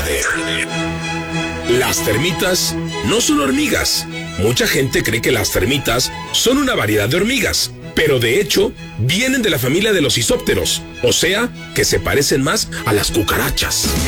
poder. Las termitas no son hormigas. Mucha gente cree que las termitas son una variedad de hormigas, pero de hecho vienen de la familia de los isópteros, o sea, que se parecen más a las cucarachas.